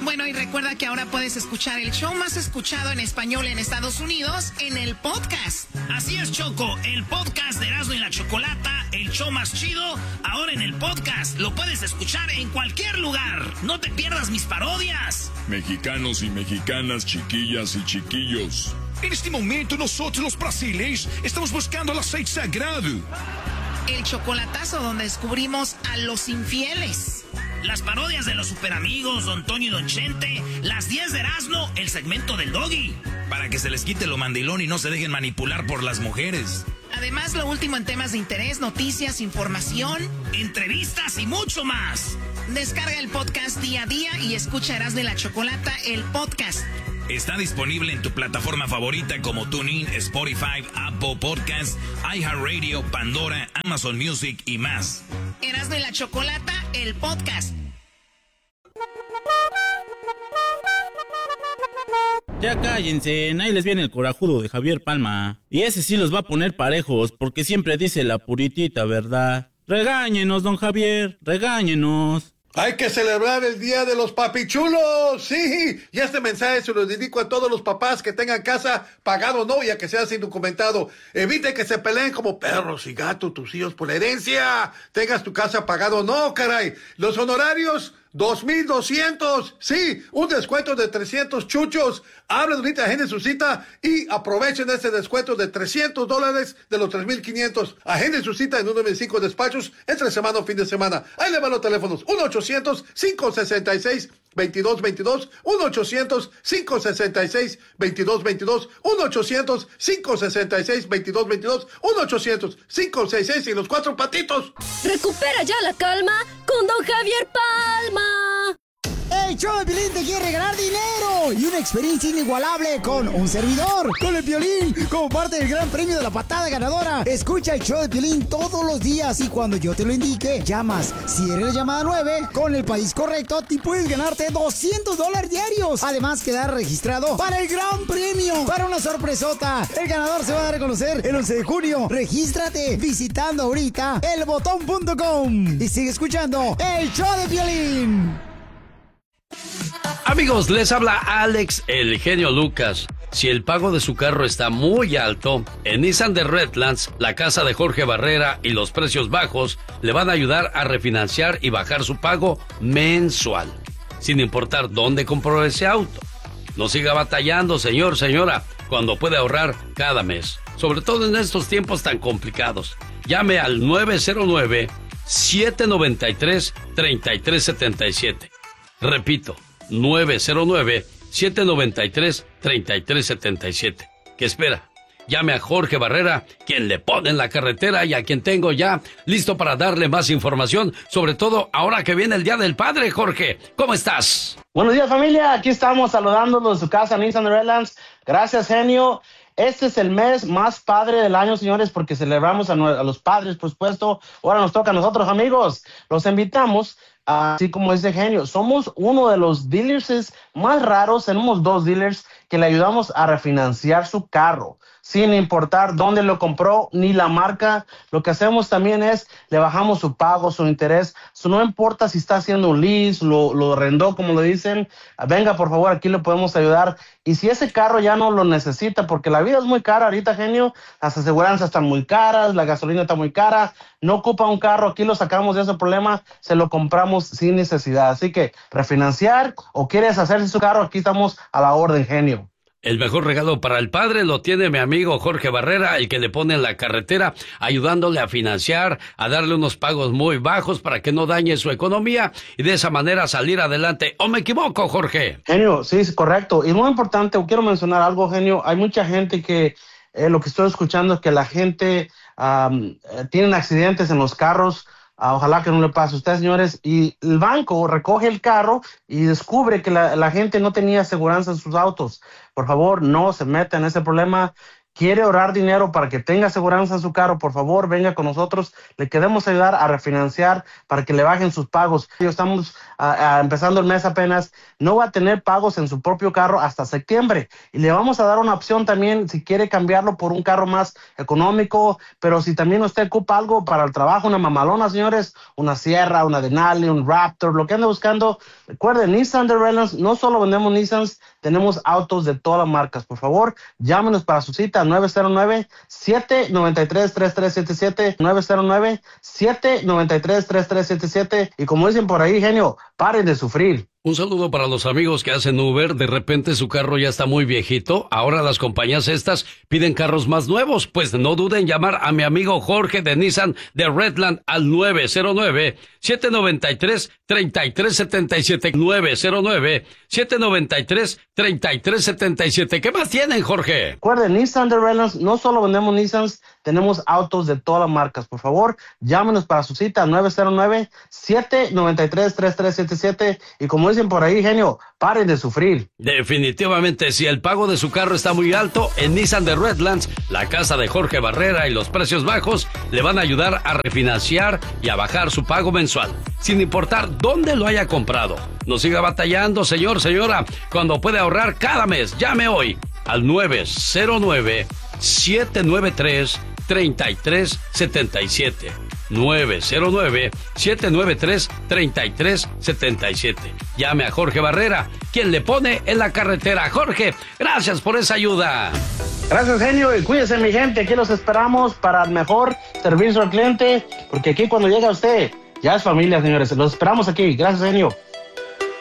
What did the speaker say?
Bueno, y recuerda que ahora puedes escuchar el show más escuchado en español en Estados Unidos en el podcast. Así es, Choco, el podcast de Erasmo y la Chocolata, el show más chido, ahora en el podcast. Lo puedes escuchar en cualquier lugar. No te pierdas mis parodias. Mexicanos y mexicanas, chiquillas y chiquillos. En este momento nosotros los brasileños estamos buscando el aceite sagrado. El chocolatazo donde descubrimos a los infieles. Las parodias de los superamigos, Don Toño y Don Chente, las 10 de Erasmo, el segmento del Doggy. Para que se les quite lo mandilón y no se dejen manipular por las mujeres. Además, lo último en temas de interés, noticias, información, entrevistas y mucho más. Descarga el podcast día a día y escucha Erasmo y la Chocolata, el podcast. Está disponible en tu plataforma favorita como TuneIn, Spotify, Apple Podcasts, iHeartRadio, Pandora, Amazon Music y más. Erasmo y la Chocolata, el podcast. Ya cállense, ahí les viene el corajudo de Javier Palma. Y ese sí los va a poner parejos, porque siempre dice la puritita verdad. Regáñenos, don Javier, regáñenos. Hay que celebrar el Día de los Papichulos, sí. Y este mensaje se lo dedico a todos los papás que tengan casa pagado o no, ya que sea sin documentado. Evite que se peleen como perros y gatos tus hijos por la herencia. Tengas tu casa pagado o no, caray. Los honorarios, 2,200. Sí, un descuento de 300 chuchos. Hablen ahorita, agenden su cita y aprovechen este descuento de $300 de los 3,500. Agenden su cita en uno de mis 5 despachos entre semana o fin de semana. Ahí le van los teléfonos. 1-800-566-2222. 1-800-566-2222. 1-800-566-2222. 1-800-566 y los 4 patitos. Recupera ya la calma con don Javier Palma. El show de Piolín te quiere regalar dinero y una experiencia inigualable con un servidor, con el Piolín, como parte del gran premio de la patada ganadora. Escucha el show de Piolín todos los días y cuando yo te lo indique, llamas. Si eres la llamada 9, con el país correcto, te puedes ganarte $200 diarios. Además, quedar registrado para el gran premio, para una sorpresota. El ganador se va a dar a conocer el 11 de junio. Regístrate visitando ahorita elbotón.com y sigue escuchando el show de Piolín. Amigos, les habla Alex, el genio Lucas. Si el pago de su carro está muy alto, en Nissan de Redlands, la casa de Jorge Barrera y los precios bajos le van a ayudar a refinanciar y bajar su pago mensual, sin importar dónde compró ese auto. No siga batallando, señor, señora, cuando puede ahorrar cada mes, sobre todo en estos tiempos tan complicados. Llame al 909-793-3377. Repito, 909-793-3377. ¿Qué espera? Llame a Jorge Barrera, quien le pone en la carretera y a quien tengo ya listo para darle más información, sobre todo ahora que viene el Día del Padre. Jorge, ¿cómo estás? Buenos días, familia. Aquí estamos saludándolos de su casa, Nissan Redlands. Gracias, genio. Este es el mes más padre del año, señores, porque celebramos a los padres, por supuesto. Ahora nos toca a nosotros, amigos. Los invitamos, así como dice genio. Somos uno de los dealers más raros. Tenemos 2 dealers que le ayudamos a refinanciar su carro, sin importar dónde lo compró ni la marca. Lo que hacemos también es le bajamos su pago, su interés. No importa si está haciendo un lease, lo arrendó, como lo dicen. Venga, por favor, aquí le podemos ayudar. Y si ese carro ya no lo necesita, porque la vida es muy cara ahorita, genio, las aseguranzas están muy caras, la gasolina está muy cara, no ocupa un carro, aquí lo sacamos de ese problema, se lo compramos sin necesidad. Así que refinanciar o quieres hacerse su carro, aquí estamos a la orden, genio. El mejor regalo para el padre lo tiene mi amigo Jorge Barrera, el que le pone en la carretera, ayudándole a financiar, a darle unos pagos muy bajos para que no dañe su economía y de esa manera salir adelante. ¿O me equivoco, Jorge? Genio, sí, es correcto. Y muy importante, quiero mencionar algo, genio. Hay mucha gente que, lo que estoy escuchando es que la gente tiene accidentes en los carros. Ojalá que no le pase a ustedes, señores. Y el banco recoge el carro y descubre que la gente no tenía aseguranza en sus autos. Por favor, no se metan en ese problema. quiere ahorrar dinero para que tenga aseguranza en su carro, por favor, venga con nosotros. Le queremos ayudar a refinanciar para que le bajen sus pagos. Estamos empezando el mes apenas. No va a tener pagos en su propio carro hasta septiembre. Y le vamos a dar una opción también si quiere cambiarlo por un carro más económico. Pero si también usted ocupa algo para el trabajo, una mamalona, señores, una Sierra, una Denali, un Raptor, lo que ande buscando. Recuerden, Nissan de Redlands, no solo vendemos Nissans, tenemos autos de todas las marcas. Por favor, llámenos para su cita 909-793-3377, 909-793-3377. Y como dicen por ahí, genio, paren de sufrir. Un saludo para los amigos que hacen Uber. De repente su carro ya está muy viejito. Ahora las compañías estas piden carros más nuevos. Pues no duden en llamar a mi amigo Jorge de Nissan de Redland al 909-793-3377. 909-793-3377. ¿Qué más tienen, Jorge? Recuerden, Nissan de Redlands, no solo vendemos Nissans, tenemos autos de todas las marcas. Por favor, llámenos para su cita 909-793-3377. Y como dicen por ahí, genio, paren de sufrir. Definitivamente, si el pago de su carro está muy alto, en Nissan de Redlands, la casa de Jorge Barrera y los precios bajos le van a ayudar a refinanciar y a bajar su pago mensual, sin importar dónde lo haya comprado. No siga batallando, señor, señora, cuando puede ahorrar cada mes. Llame hoy al 909-793-3377. 909-793-3377. Llame a Jorge Barrera, quien le pone en la carretera. Jorge, gracias por esa ayuda. Gracias, genio, y cuídese, mi gente. Aquí los esperamos para el mejor servicio al cliente, porque aquí cuando llega usted, ya es familia, señores. Los esperamos aquí. Gracias, genio.